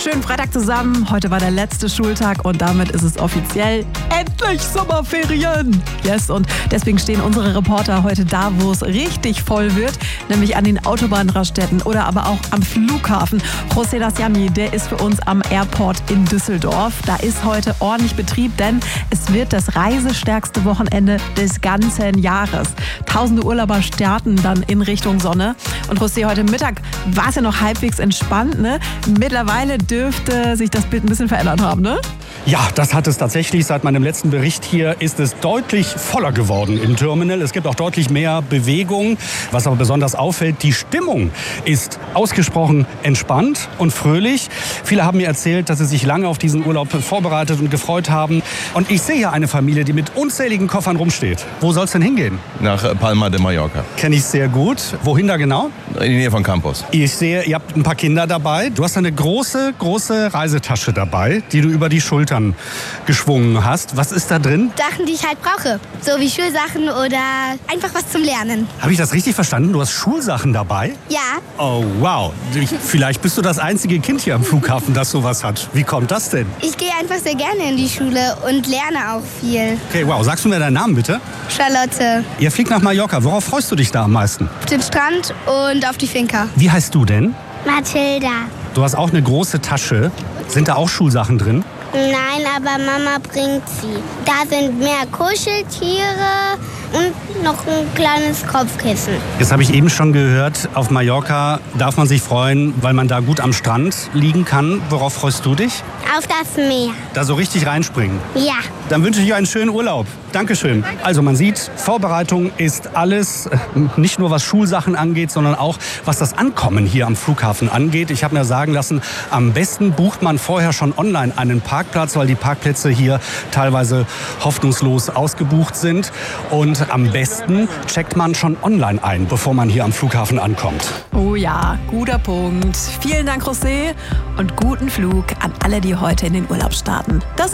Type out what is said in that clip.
Schönen Freitag zusammen. Heute war der letzte Schultag und damit ist es offiziell endlich Sommerferien. Yes, und deswegen stehen unsere Reporter heute da, wo es richtig voll wird, nämlich an den Autobahnraststätten oder aber auch am Flughafen. José Daciani, der ist für uns am Airport in Düsseldorf. Da ist heute ordentlich Betrieb, denn es wird das reisestärkste Wochenende des ganzen Jahres. Tausende Urlauber starten dann in Richtung Sonne. Und José, heute Mittag war es ja noch halbwegs entspannt, ne? Mittlerweile dürfte sich das Bild ein bisschen verändert haben, ne? Ja, das hat es tatsächlich. Seit meinem letzten Bericht hier ist es deutlich voller geworden im Terminal. Es gibt auch deutlich mehr Bewegung. Was aber besonders auffällt, die Stimmung ist ausgesprochen entspannt und fröhlich. Viele haben mir erzählt, dass sie sich lange auf diesen Urlaub vorbereitet und gefreut haben. Und ich sehe hier eine Familie, die mit unzähligen Koffern rumsteht. Wo soll es denn hingehen? Nach Palma de Mallorca. Kenne ich sehr gut. Wohin da genau? In die Nähe von Campos. Ich sehe, ihr habt ein paar Kinder dabei. Du hast eine große Reisetasche dabei, die du über die Schultern geschwungen hast. Was ist da drin? Sachen, die ich halt brauche. So wie Schulsachen oder einfach was zum Lernen. Habe ich das richtig verstanden? Du hast Schulsachen dabei? Ja. Oh, wow. Vielleicht bist du das einzige Kind hier am Flughafen, das sowas hat. Wie kommt das denn? Ich gehe einfach sehr gerne in die Schule und lerne auch viel. Okay, wow. Sagst du mir deinen Namen bitte? Charlotte. Ihr fliegt nach Mallorca. Worauf freust du dich da am meisten? Auf den Strand und auf die Finca. Wie heißt du denn? Mathilda. Du hast auch eine große Tasche. Sind da auch Schulsachen drin? Nein, aber Mama bringt sie. Da sind mehr Kuscheltiere und noch ein kleines Kopfkissen. Jetzt habe ich eben schon gehört, auf Mallorca darf man sich freuen, weil man da gut am Strand liegen kann. Worauf freust du dich? Auf das Meer. Da so richtig reinspringen? Ja. Dann wünsche ich euch einen schönen Urlaub. Dankeschön. Also man sieht, Vorbereitung ist alles, nicht nur was Schulsachen angeht, sondern auch was das Ankommen hier am Flughafen angeht. Ich habe mir sagen lassen, am besten bucht man vorher schon online einen Parkplatz, weil die Parkplätze hier teilweise hoffnungslos ausgebucht sind. Und am besten checkt man schon online ein, bevor man hier am Flughafen ankommt. Oh ja, guter Punkt. Vielen Dank, José, und guten Flug an alle, die heute in den Urlaub starten. Das